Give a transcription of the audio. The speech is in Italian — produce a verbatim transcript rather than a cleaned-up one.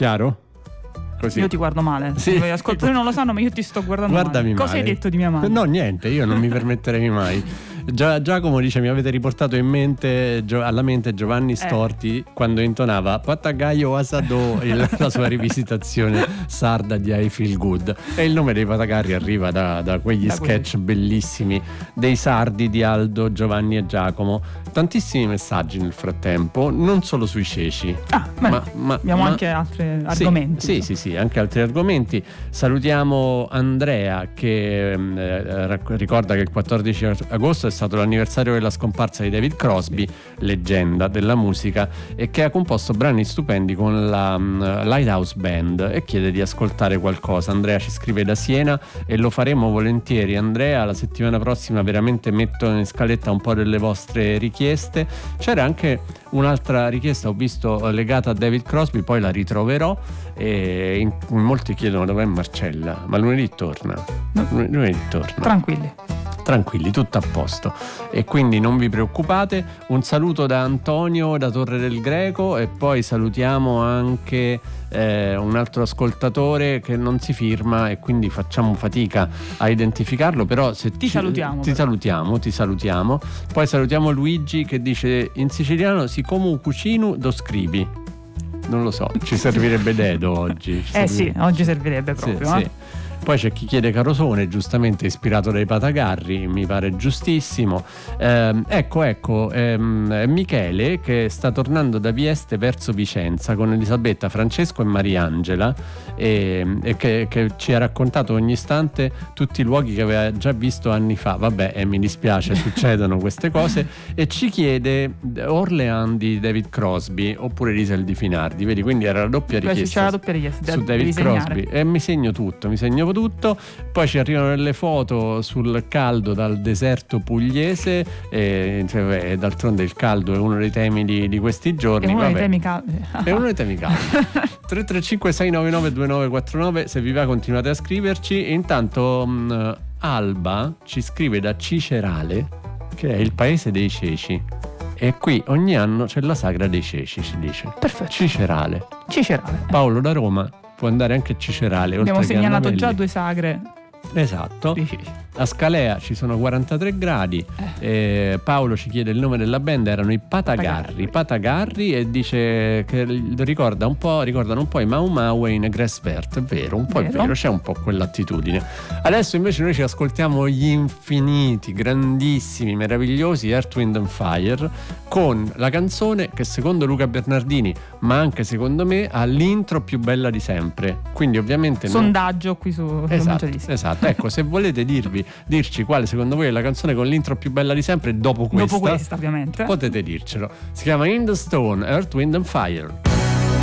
Chiaro? Così. Io ti guardo male. Sì. Gli ascoltatori non lo sanno, ma io ti sto guardando Guardami male. Cosa male. hai detto di mia madre? No, niente, io non mi permetterei mai. Gia- Giacomo dice: mi avete riportato in mente Gio- alla mente Giovanni Storti eh. quando intonava Patagaio Asado, il, la sua rivisitazione sarda di I Feel Good. E il nome dei Patacarri arriva da, da quegli da sketch quelli. bellissimi dei sardi di Aldo, Giovanni e Giacomo. Tantissimi messaggi nel frattempo, non solo sui ceci. Ah, ma, ma abbiamo ma, anche altri sì, argomenti. Sì, sì, sì, anche altri argomenti. Salutiamo Andrea che eh, ricorda che il quattordici agosto è stato l'anniversario della scomparsa di David Crosby, leggenda della musica, e che ha composto brani stupendi con la um, Lighthouse Band, e chiede di ascoltare qualcosa. Andrea ci scrive da Siena e lo faremo volentieri. Andrea, la settimana prossima veramente metto in scaletta un po' delle vostre richieste. C'era anche un'altra richiesta, ho visto, legata a David Crosby, poi la ritroverò, e in, in molti chiedono dov'è Marcella, ma lunedì torna. No. Lunedì torna. Tranquilli. Tranquilli, tutto a posto, e quindi non vi preoccupate. Un saluto da Antonio da Torre del Greco, e poi salutiamo anche eh, un altro ascoltatore che non si firma e quindi facciamo fatica a identificarlo, però se ti ci, salutiamo ti salutiamo ti salutiamo poi salutiamo Luigi che dice in siciliano: si come cucino do scrivi. Non lo so, ci servirebbe dedo oggi. Ci eh servirebbe... sì, oggi servirebbe proprio. Sì, eh? sì. Poi c'è chi chiede Carosone, giustamente ispirato dai Patacarri, mi pare giustissimo. Eh, ecco, ecco, ehm, Michele che sta tornando da Vieste verso Vicenza con Elisabetta, Francesco e Mariangela, e, e che, che ci ha raccontato ogni istante tutti i luoghi che aveva già visto anni fa. Vabbè, eh, mi dispiace, succedono queste cose. E ci chiede Orleans di David Crosby oppure Risel di Finardi, vedi, quindi era la doppia richiesta. C'è la doppia richiesta su David Crosby, e mi segno tutto, mi segno tutto. Poi ci arrivano delle foto sul caldo dal deserto pugliese, e cioè, d'altronde il caldo è uno dei temi di, di questi giorni. È uno Vabbè. dei temi caldi. È uno dei temi caldi. tre tre cinque sei nove nove due nove quattro nove, se vi va continuate a scriverci. Intanto mh, Alba ci scrive da Cicerale, che è il paese dei ceci, e qui ogni anno c'è la sagra dei ceci, ci dice. Perfetto. Cicerale. Cicerale. Paolo da Roma può andare anche a Cicerale. Abbiamo segnalato già due sagre. Esatto. A Scalea ci sono quarantatré gradi. eh. Eh, Paolo ci chiede il nome della band, erano i Patagarri. Patagarri, e dice che ricorda un po', ricordano un po' i Mau Mau e i Negresvert. È vero, un po' vero. È vero, c'è un po' quell'attitudine. Adesso invece noi ci ascoltiamo gli infiniti, grandissimi, meravigliosi Earth, Wind and Fire, con la canzone che secondo Luca Bernardini, ma anche secondo me, ha l'intro più bella di sempre. Quindi ovviamente sondaggio non... qui su esatto, esatto. Ecco, se volete dirvi dirci quale secondo voi è la canzone con l'intro più bella di sempre dopo questa, dopo questa ovviamente potete dircelo. Si chiama In the Stone, Earth, Wind and Fire.